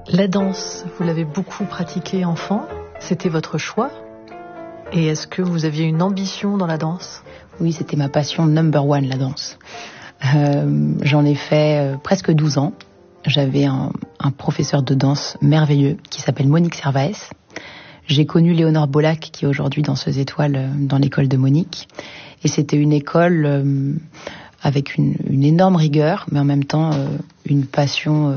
La danse, vous l'avez beaucoup pratiquée enfant. C'était votre choix? Et est-ce que vous aviez une ambition dans la danse? Oui, c'était ma passion number one, la danse. J'en ai fait presque 12 ans. J'avais un professeur de danse merveilleux qui s'appelle Monique Servaes. J'ai connu Léonore Bollac, qui est aujourd'hui danseuse étoile dans l'école de Monique. Et c'était une école avec une énorme rigueur, mais en même temps une passion.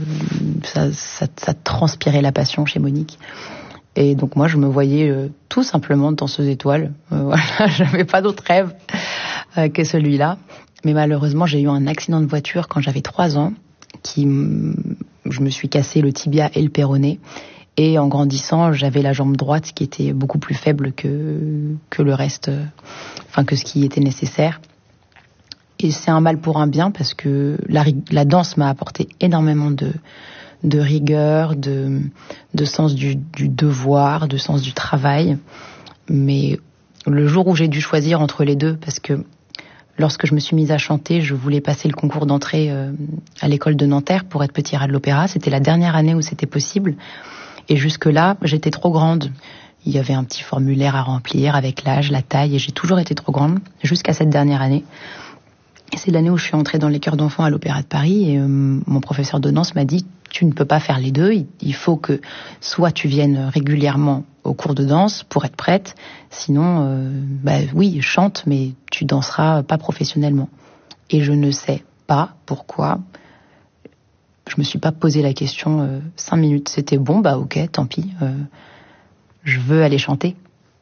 Ça transpirait la passion chez Monique. Et donc moi, je me voyais tout simplement danseuse étoile. Voilà, j'avais pas d'autre rêve que celui-là. Mais malheureusement, j'ai eu un accident de voiture quand j'avais 3 ans, je me suis cassé le tibia et le péroné. Et en grandissant, j'avais la jambe droite qui était beaucoup plus faible que le reste, que ce qui était nécessaire. Et c'est un mal pour un bien parce que la danse m'a apporté énormément de rigueur, de sens du devoir, de sens du travail. Mais le jour où j'ai dû choisir entre les deux, parce que lorsque je me suis mise à chanter, je voulais passer le concours d'entrée à l'école de Nanterre pour être petit rat de l'opéra. C'était la dernière année où c'était possible. Et jusque-là, j'étais trop grande. Il y avait un petit formulaire à remplir avec l'âge, la taille, et j'ai toujours été trop grande jusqu'à cette dernière année. Et c'est l'année où je suis entrée dans les chœurs d'enfants à l'Opéra de Paris et mon professeur de danse m'a dit « Tu ne peux pas faire les deux, il faut que soit tu viennes régulièrement au cours de danse pour être prête, sinon, oui, chante, mais tu danseras pas professionnellement. » Et je ne sais pas pourquoi. Je me suis pas posé la question 5 minutes. C'était bon, ok, tant pis. Je veux aller chanter.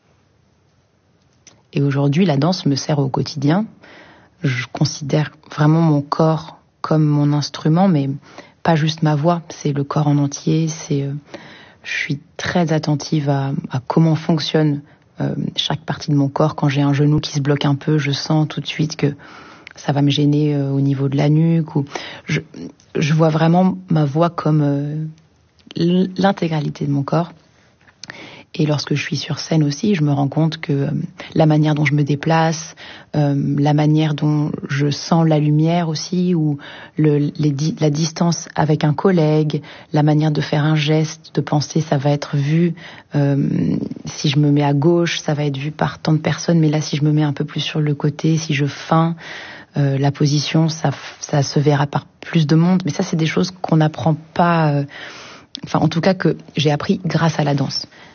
Et aujourd'hui, la danse me sert au quotidien. Je considère vraiment mon corps comme mon instrument, mais pas juste ma voix. C'est le corps en entier. Je suis très attentive à comment fonctionne chaque partie de mon corps. Quand j'ai un genou qui se bloque un peu, je sens tout de suite que ça va me gêner au niveau de la nuque. Je vois vraiment ma voix comme l'intégralité de mon corps. Et lorsque je suis sur scène aussi, je me rends compte que la manière dont je me déplace, la manière dont je sens la lumière aussi, ou la distance avec un collègue, la manière de faire un geste, de penser, ça va être vu. Si je me mets à gauche, ça va être vu par tant de personnes. Mais là, si je me mets un peu plus sur le côté, si je feins, la position, ça se verra par plus de monde. Mais ça, c'est des choses qu'on n'apprend pas... en tout cas, que j'ai appris grâce à la danse.